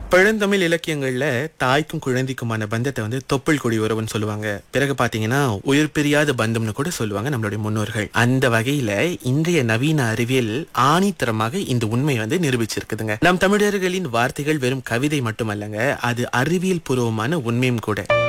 பழந்தமிழ் இலக்கியங்கள்ல தாய்க்கும் குழந்தைக்குமான பந்தத்தை தொப்புள் கொடி உறவுன்னு சொல்லுவாங்க. பிறகு பாத்தீங்கன்னா உயிர் பிரியாத பந்தம்னு கூட சொல்லுவாங்க நம்மளுடைய முன்னோர்கள். அந்த வகையில இன்றைய நவீன அறிவியல் ஆணித்தரமாக இந்த உண்மை நிரூபிச்சிருக்குதுங்க. நம் தமிழர்களின் வார்த்தைகள் வெறும் கவிதை மட்டுமல்லங்க, அது அறிவியல் பூர்வமான உண்மையும் கூட.